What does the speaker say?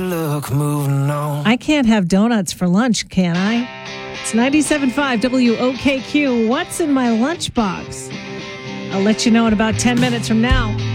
look, moving on. I can't have donuts for lunch, can I? It's 97.5 WOKQ. What's in my lunchbox? I'll let you know in about 10 minutes from now.